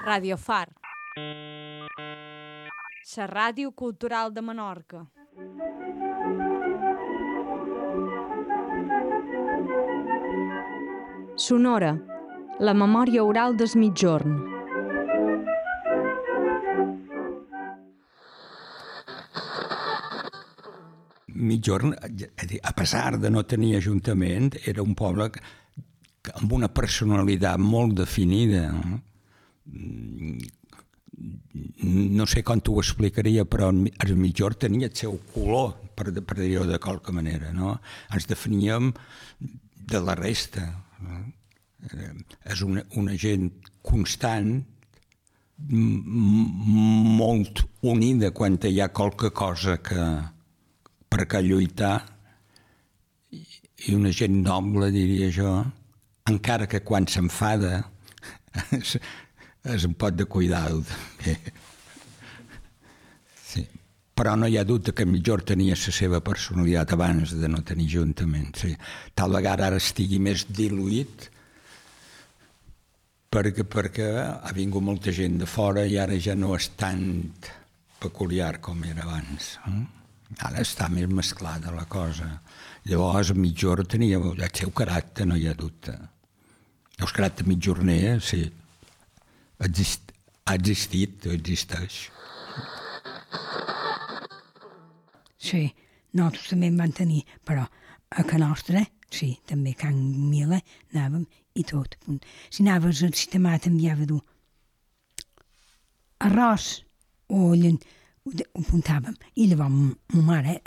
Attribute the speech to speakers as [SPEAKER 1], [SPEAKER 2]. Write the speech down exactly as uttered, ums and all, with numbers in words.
[SPEAKER 1] Radio Far, la ràdio cultural de Menorca. Sonora, la memòria oral des Migjorn.
[SPEAKER 2] Migjorn, a pesar de no tenir ajuntament, era un poble amb una personalitat molt definida. No sé com t'ho explicaria, però el Migjorn tenia el seu color, per, per dir-ho de qualque manera. No? Ens definíem de la resta. No? És una, una gent constant, m- molt unida quan hi ha qualque cosa que, per què lluitar, i una gent noble, diria jo, encara que quan s'enfada és, és un pot de cuidado. Sí. Però no hi ha dubte que Migjorn tenia la seva personalitat abans de no tenir ajuntament. Sí. Tal vegada ara estigui més diluït perquè, perquè ha vingut molta gent de fora i ara ja no és tan peculiar com era abans. Eh? Ara està més mesclada la cosa. Llavors, Migjorn tenia el seu caràcter, no hi ha dubte. El caràcter mitjorner, sí, exist, ha existit, existeix.
[SPEAKER 3] Sí, nosaltres també en vam tenir, però a Can Nostra, sí, també Can Mila, anàvem i tot. Si anaves al sistema, t'enviava dur arròs o llen, ho apuntàvem. I llavors ma mare